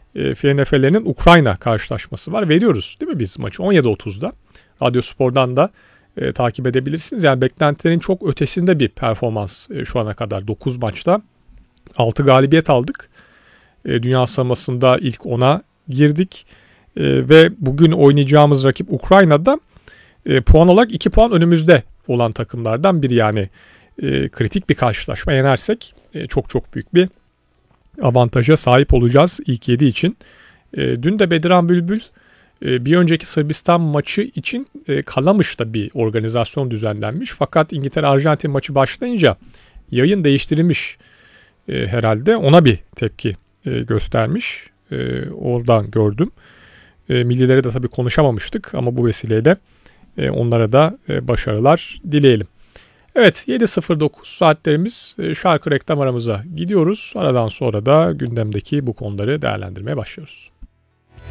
FNF'lerinin Ukrayna karşılaşması var. Veriyoruz değil mi biz maçı? 17.30'da. Radyo Spor'dan da takip edebilirsiniz. Yani beklentilerin çok ötesinde bir performans şu ana kadar. 9 maçta 6 galibiyet aldık. Dünya sıralamasında ilk 10'a girdik. Ve bugün oynayacağımız rakip Ukrayna'da puan olarak 2 puan önümüzde olan takımlardan biri. Yani kritik bir karşılaşma, yenersek çok çok büyük bir avantaja sahip olacağız ilk 7 için. Dün de Bediran Bülbül bir önceki Sırbistan maçı için Kalamış'ta bir organizasyon düzenlenmiş. Fakat İngiltere-Arjantin maçı başlayınca yayın değiştirilmiş herhalde. Ona bir tepki göstermiş. Oradan gördüm. Millilere de tabii konuşamamıştık ama bu vesileyle onlara da başarılar dileyelim. Evet, 7.09 saatlerimiz, şarkı reklam aramıza gidiyoruz. Aradan sonra da gündemdeki bu konuları değerlendirmeye başlıyoruz.